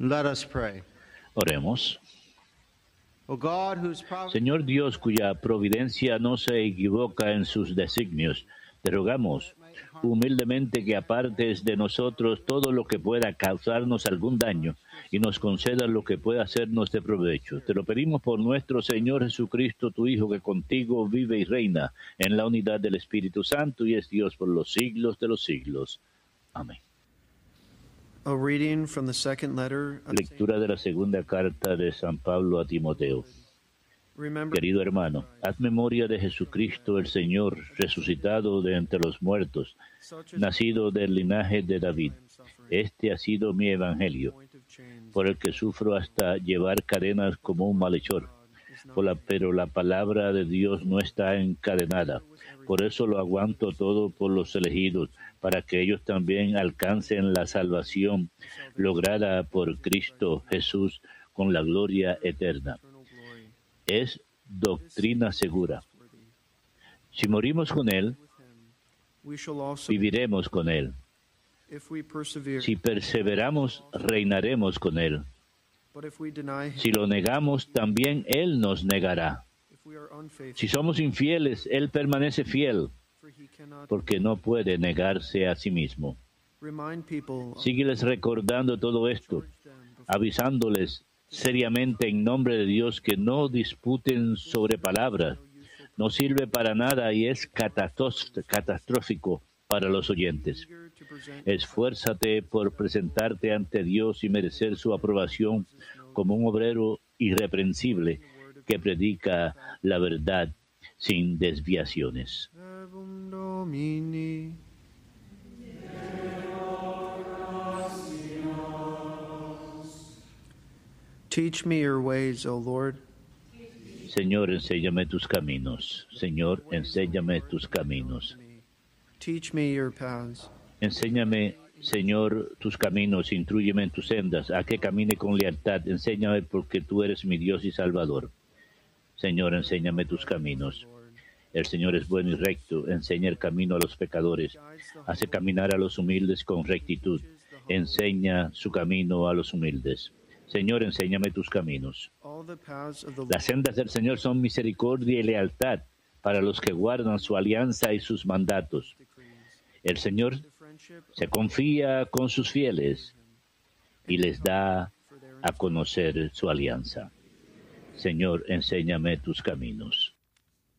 Let us pray. Oremos. O God, whose providence Señor Dios, cuya providencia no se equivoca en sus designios, te rogamos humildemente que apartes de nosotros todo lo que pueda causarnos algún daño y nos concedas lo que pueda hacernos de provecho. Te lo pedimos por nuestro Señor Jesucristo, tu Hijo, que contigo vive y reina en la unidad del Espíritu Santo y es Dios por los siglos de los siglos. Amén. A reading from the second letter of Lectura de la segunda carta de San Pablo a Timoteo. Remember, Querido hermano, haz memoria de Jesucristo el Señor, resucitado de entre los muertos, nacido del linaje de David. Este ha sido mi evangelio, por el que sufro hasta llevar cadenas como un malhechor. Pero la palabra de Dios no está encadenada. Por eso lo aguanto todo por los elegidos, para que ellos también alcancen la salvación lograda por Cristo Jesús con la gloria eterna. Es doctrina segura. Si morimos con Él, viviremos con Él. Si perseveramos, reinaremos con Él. Si lo negamos, también Él nos negará. Si somos infieles, Él permanece fiel, porque no puede negarse a sí mismo. Sígueles recordando todo esto, avisándoles seriamente en nombre de Dios que no disputen sobre palabras. No sirve para nada y es catastrófico para los oyentes. Esfuérzate por presentarte ante Dios y merecer su aprobación como un obrero irreprensible que predica la verdad sin desviaciones. Teach me your ways, O Lord. Señor, enséñame tus caminos. Señor, enséñame tus caminos. Teach me your paths. Enséñame, Señor, tus caminos, instrúyeme en tus sendas, a que camine con lealtad. Enséñame porque tú eres mi Dios y Salvador. Señor, enséñame tus caminos. El Señor es bueno y recto, enseña el camino a los pecadores, hace caminar a los humildes con rectitud, enseña su camino a los humildes. Señor, enséñame tus caminos. Las sendas del Señor son misericordia y lealtad para los que guardan su alianza y sus mandatos. El Señor se confía con sus fieles y les da a conocer su alianza. Señor, enséñame tus caminos.